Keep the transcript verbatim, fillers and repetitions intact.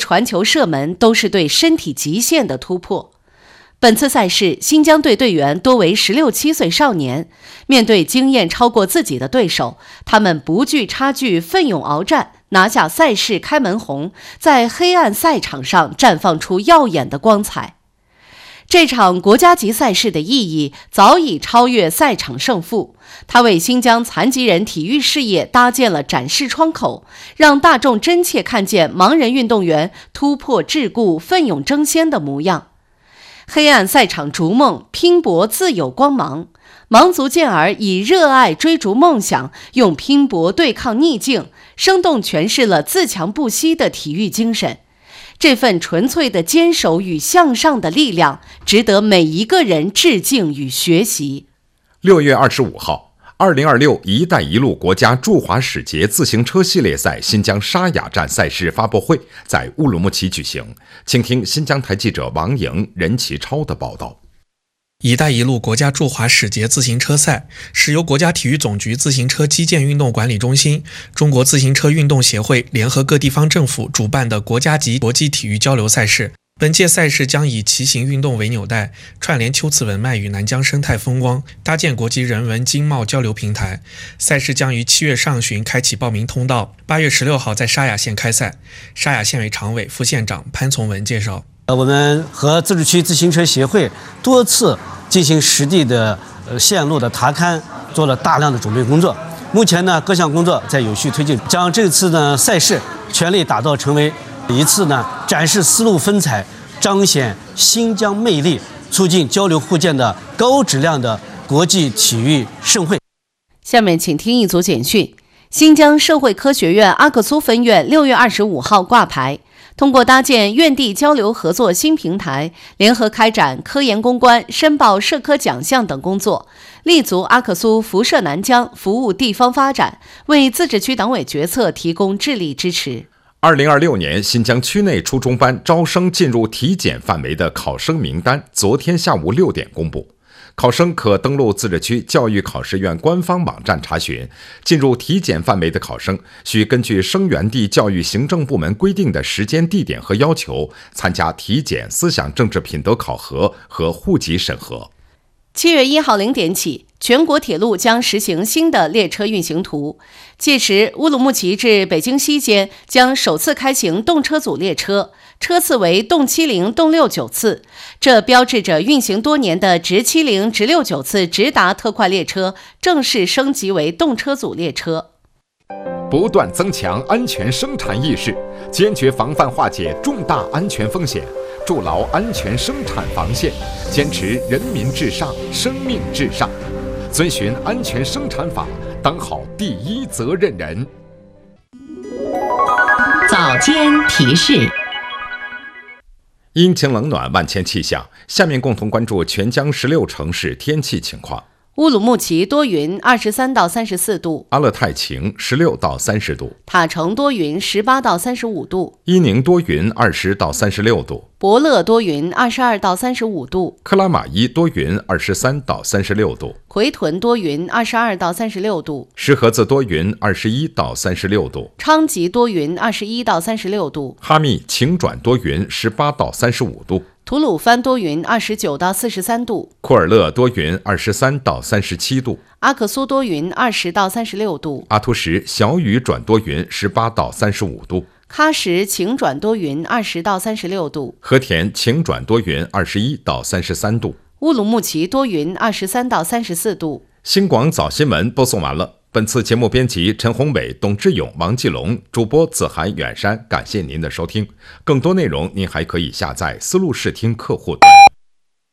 传球、射门都是对身体极限的突破。本次赛事，新疆队队员多为十六七岁少年，面对经验超过自己的对手，他们不惧差距，奋勇鏖战，拿下赛事开门红，在黑暗赛场上绽放出耀眼的光彩。这场国家级赛事的意义早已超越赛场胜负，它为新疆残疾人体育事业搭建了展示窗口，让大众真切看见盲人运动员突破桎梏、奋勇争先的模样。黑暗赛场逐梦，拼搏自有光芒。盲族健儿以热爱追逐梦想，用拼搏对抗逆境，生动诠释了自强不息的体育精神。这份纯粹的坚守与向上的力量，值得每一个人致敬与学习。 六月二十五号，二零二六“一带一路”国家驻华使节自行车系列赛新疆沙雅站赛事发布会在乌鲁木齐举行。请听新疆台记者王莹、任其超的报道。 一带一路国家驻华使节自行车赛是由国家体育总局自行车基建运动管理中心、中国自行车运动协会联合各地方政府主办的国家级国际体育交流赛事。本届赛事将以骑行运动为纽带，串联秋瓷文脉与南疆生态风光，搭建国际人文经贸交流平台。赛事将于七月上旬开启报名通道，八月十六号在沙雅县开赛。沙雅县委常委、副县长潘从文介绍， 我们和自治区自行车协会多次进行实地的呃线路的踏勘，做了大量的准备工作。目前呢，各项工作在有序推进，将这次呢赛事全力打造成为一次呢展示丝路风采、彰显新疆魅力、促进交流互鉴的高质量的国际体育盛会。 下面请听一组简讯。新疆社会科学院阿克苏分院六月二十五号挂牌，通过搭建院地交流合作新平台，联合开展科研攻关、申报社科奖项等工作，立足阿克苏辐射南疆，服务地方发展，为自治区党委决策提供智力支持。 二零二六年新疆区内初中班招生进入体检范围的考生名单昨天下午六点公布，考生可登录自治区教育考试院官方网站查询。进入体检范围的考生需根据生源地教育行政部门规定的时间、地点和要求，参加体检、思想政治品德考核和户籍审核。 七月一号零点起，全国铁路将实行新的列车运行图。届时，乌鲁木齐至北京西间将首次开行动车组列车，车次为动七零、动六九次。这标志着运行多年的直七零、直六九次直达特快列车正式升级为动车组列车。 不断增强安全生产意识，坚决防范化解重大安全风险，筑牢安全生产防线，坚持人民至上、生命至上，遵循安全生产法，当好第一责任人。 早间提示。 阴晴冷暖，万千气象。下面共同关注全疆十六城市天气情况。 乌鲁木齐多云，二十三到三十四度； 阿勒泰晴，十六到三十度； 塔城多云，十八到三十五度； 伊宁多云，二十到三十六度； 博乐多云，二十二到三十五度； 克拉玛依多云，二十三到三十六度； 奎屯多云，二十二到三十六度； 石河子多云，二十一到三十六度； 昌吉多云，二十一到三十六度； 哈密晴转多云，十八到三十五度； 吐鲁番多云，二十九到四十三度； 库尔勒多云，二十三到三十七度； 阿克苏多云，二十到三十六度； 阿图什小雨转多云，十八到三十五度； 喀什晴转多云，二十到三十六度； 和田晴转多云，二十一到三十三度； 乌鲁木齐多云，二十三到三十四度。 新广早新闻播送完了。本次节目编辑陈宏伟、董志勇、王继龙，主播子涵、远山，感谢您的收听。更多内容您还可以下载思路视听客户端。